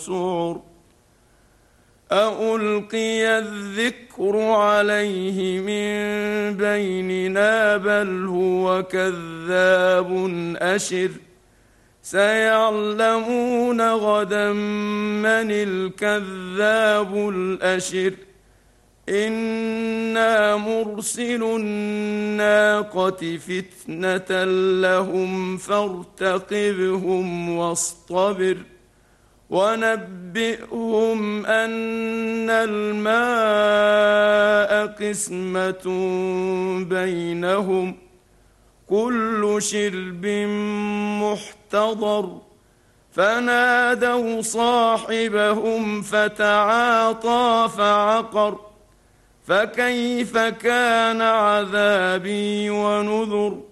سعر أألقي الذكر عليه من بيننا بل هو كذاب أشر سيعلمون غدا من الكذاب الأشر إنا مرسل الناقة فتنة لهم فارتقبهم واصطبر ونبئهم أن الماء قسمة بينهم كل شرب محتضر فنادوا صاحبهم فتعاطى فعقر فكيف كان عذابي ونذر